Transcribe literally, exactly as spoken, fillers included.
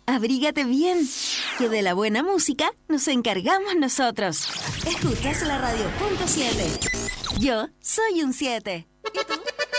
abrígate bien, que de la buena música nos encargamos nosotros. Escuchas la radio punto siete. Yo soy un siete.